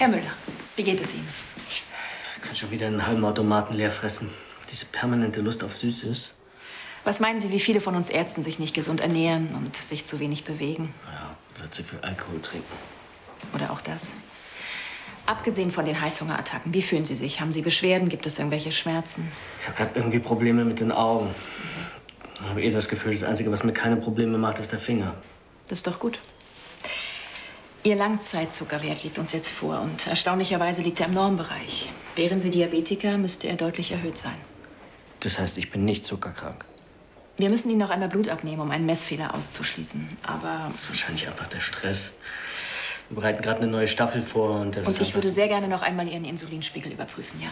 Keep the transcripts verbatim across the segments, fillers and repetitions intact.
Herr Müller, wie geht es Ihnen? Ich kann schon wieder einen halben Automaten leer fressen. Diese permanente Lust auf Süßes. Was meinen Sie, wie viele von uns Ärzten sich nicht gesund ernähren und sich zu wenig bewegen? Ja, oder zu viel Alkohol trinken. Oder auch das. Abgesehen von den Heißhungerattacken, wie fühlen Sie sich? Haben Sie Beschwerden? Gibt es irgendwelche Schmerzen? Ich habe gerade irgendwie Probleme mit den Augen. Ich habe eh das Gefühl, das Einzige, was mir keine Probleme macht, ist der Finger. Das ist doch gut. Ihr Langzeitzuckerwert liegt uns jetzt vor und erstaunlicherweise liegt er im Normbereich. Wären Sie Diabetiker, müsste er deutlich erhöht sein. Das heißt, ich bin nicht zuckerkrank? Wir müssen Ihnen noch einmal Blut abnehmen, um einen Messfehler auszuschließen. Aber das ist wahrscheinlich einfach der Stress. Wir bereiten gerade eine neue Staffel vor und das. Und ich würde sehr gerne noch einmal Ihren Insulinspiegel überprüfen, ja.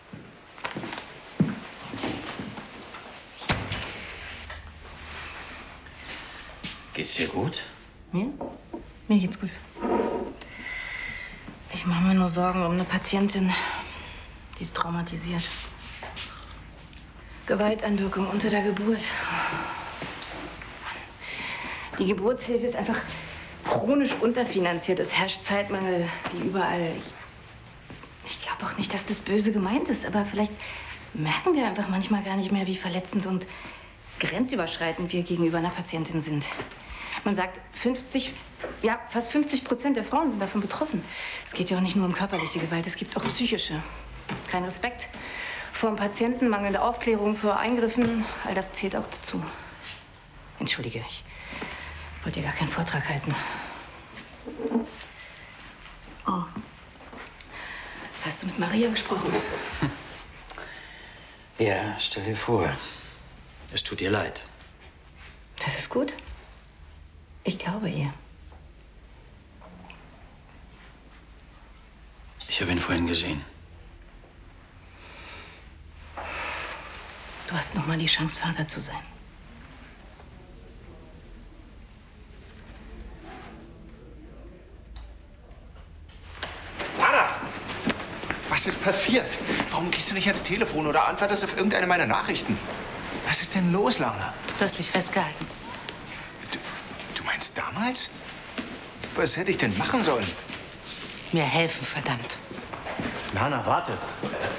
Geht's dir gut? Mir? Mir geht's gut. Ich mache mir nur Sorgen um eine Patientin, die ist traumatisiert. Gewalteinwirkung unter der Geburt. Die Geburtshilfe ist einfach chronisch unterfinanziert. Es herrscht Zeitmangel wie überall. Ich, ich glaube auch nicht, dass das böse gemeint ist, aber vielleicht merken wir einfach manchmal gar nicht mehr, wie verletzend und grenzüberschreitend wir gegenüber einer Patientin sind. Man sagt, fünfzig, ja, fast fünfzig Prozent der Frauen sind davon betroffen. Es geht ja auch nicht nur um körperliche Gewalt, es gibt auch psychische. Kein Respekt vor dem Patienten, mangelnde Aufklärung vor Eingriffen, all das zählt auch dazu. Entschuldige, ich wollte ja gar keinen Vortrag halten. Oh. Hast du mit Maria gesprochen? Hm. Ja, stell dir vor, es tut ihr leid. Das ist gut. Ich glaube ihr. Ich habe ihn vorhin gesehen. Du hast noch mal die Chance, Vater zu sein. Anna! Was ist passiert? Warum gehst du nicht ans Telefon oder antwortest auf irgendeine meiner Nachrichten? Was ist denn los, Lana? Du hast mich festgehalten. Du, du meinst damals? Was hätte ich denn machen sollen? Mir helfen, verdammt. Lana, warte.